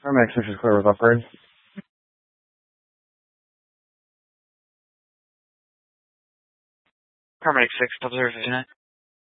Paramedic 6 is clear with upgrade. Paramedic 6, observe unit.